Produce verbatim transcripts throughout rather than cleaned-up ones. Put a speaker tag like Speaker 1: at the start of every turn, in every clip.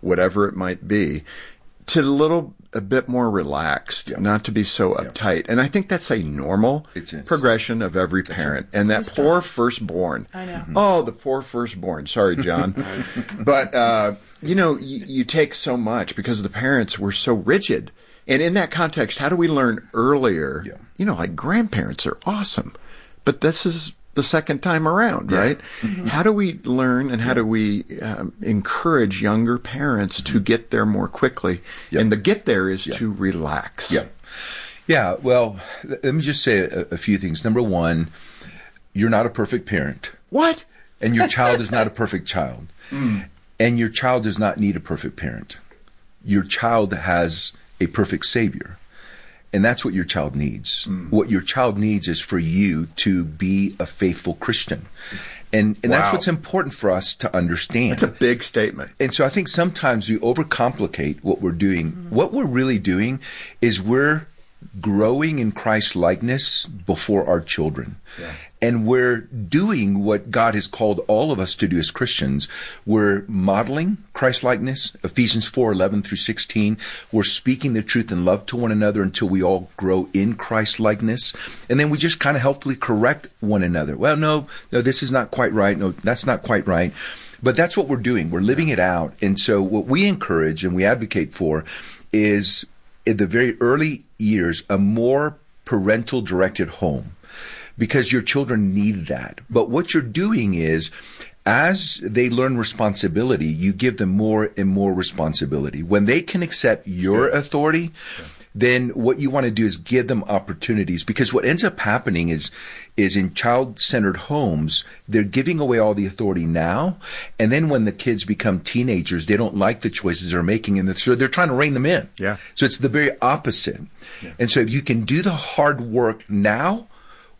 Speaker 1: whatever it might be, to a little a bit more relaxed, yeah. not to be so uptight. Yeah. And I think that's a normal progression of every parent. Right. And that poor firstborn.
Speaker 2: I know.
Speaker 1: Mm-hmm. Oh, the poor firstborn. Sorry, John. But, uh, you know, you, you take so much because the parents were so rigid. And in that context, how do we learn earlier? Yeah. You know, like grandparents are awesome. But this is the second time around, yeah. right? Mm-hmm. How do we learn and how do we um, encourage younger parents mm-hmm. to get there more quickly? Yep. And the get there is yep. to relax.
Speaker 3: Yeah. Yeah. Well, th- let me just say a, a few things. Number one, you're not a perfect parent.
Speaker 1: What?
Speaker 3: And your child is not a perfect child. Mm. And your child does not need a perfect parent. Your child has a perfect Savior. And that's what your child needs. Mm. What your child needs is for you to be a faithful Christian. And, and wow. that's what's important for us to understand.
Speaker 1: That's a big statement.
Speaker 3: And so I think sometimes we overcomplicate what we're doing. Mm. What we're really doing is we're growing in Christ's likeness before our children. Yeah. And we're doing what God has called all of us to do as Christians. We're modeling Christ likeness, Ephesians four, eleven through sixteen. We're speaking the truth in love to one another until we all grow in Christ likeness. And then we just kind of helpfully correct one another. Well, no, no, this is not quite right. No, that's not quite right. But that's what we're doing. We're living it out. And so what we encourage and we advocate for is in the very early years, a more parental directed home. Because your children need that. But what you're doing is, as they learn responsibility, you give them more and more responsibility. When they can accept your authority, yeah. then what you want to do is give them opportunities. Because what ends up happening is, is in child-centered homes, they're giving away all the authority now. And then when the kids become teenagers, they don't like the choices they're making. And so they're trying to rein them in.
Speaker 1: Yeah.
Speaker 3: So it's the very opposite. Yeah. And so if you can do the hard work now,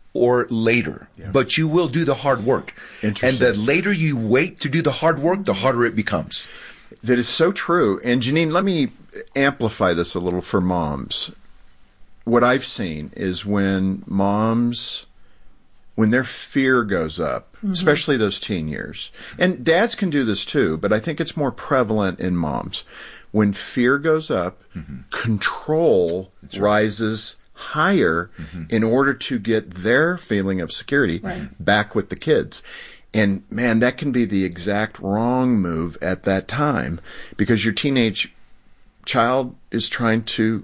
Speaker 3: or later, yeah. but you will do the hard work. And the later you wait to do the hard work, the harder it becomes.
Speaker 1: That is so true. And Janine, let me amplify this a little for moms. What I've seen is when moms, when their fear goes up, mm-hmm. especially those teen years, and dads can do this too, but I think it's more prevalent in moms. When fear goes up, mm-hmm. control right. rises higher mm-hmm. in order to get their feeling of security right. back with the kids. And man, that can be the exact wrong move at that time because your teenage child is trying to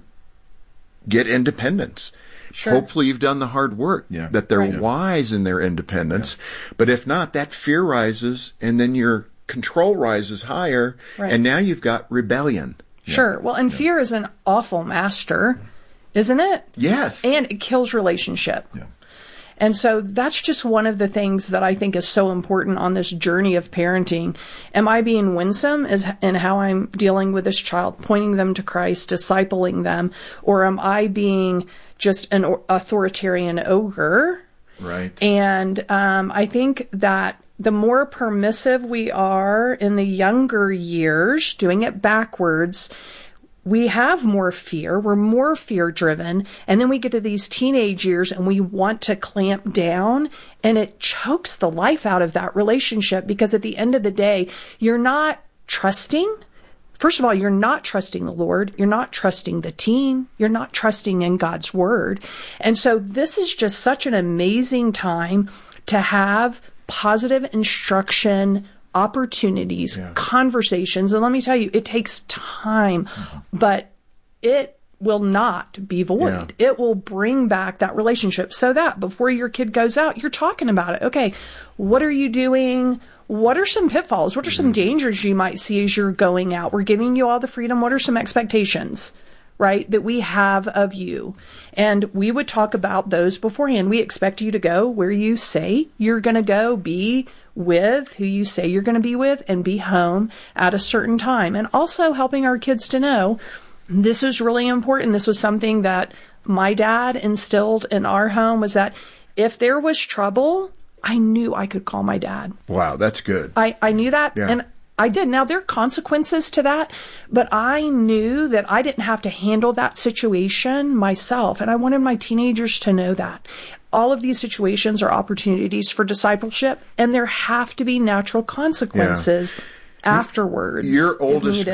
Speaker 1: get independence.
Speaker 2: Sure.
Speaker 1: Hopefully you've done the hard work, yeah. that they're right. wise in their independence. Yeah. But if not, that fear rises and then your control rises higher right. and now you've got rebellion.
Speaker 2: Sure. Yeah. Well, and yeah. fear is an awful master. Isn't it?
Speaker 1: Yes.
Speaker 2: And it kills relationship.
Speaker 3: Yeah.
Speaker 2: And so that's just one of the things that I think is so important on this journey of parenting. Am I being winsome as in how I'm dealing with this child, pointing them to Christ, discipling them, or am I being just an authoritarian ogre?
Speaker 1: Right.
Speaker 2: And um, I think that the more permissive we are in the younger years, doing it backwards, we have more fear. We're more fear driven. And then we get to these teenage years and we want to clamp down and it chokes the life out of that relationship because at the end of the day, you're not trusting. First of all, you're not trusting the Lord. You're not trusting the teen. You're not trusting in God's word. And so this is just such an amazing time to have positive instruction, opportunities, yeah. conversations. And let me tell you, it takes time, mm-hmm. but it will not be void. Yeah. It will bring back that relationship so that before your kid goes out, you're talking about it. Okay, what are you doing? What are some pitfalls? What are some dangers you might see as you're going out? We're giving you all the freedom. What are some expectations, right, that we have of you? And we would talk about those beforehand. We expect you to go where you say you're going to go, be with who you say you're going to be with, and be home at a certain time. And also helping our kids to know this is really important. This was something that my dad instilled in our home, was that if there was trouble, I knew I could call my dad.
Speaker 1: Wow, that's good.
Speaker 2: I, I knew that. Yeah. And I did. Now, there are consequences to that, but I knew that I didn't have to handle that situation myself. And I wanted my teenagers to know that. All of these situations are opportunities for discipleship, and there have to be natural consequences yeah. afterwards.
Speaker 1: Your oldest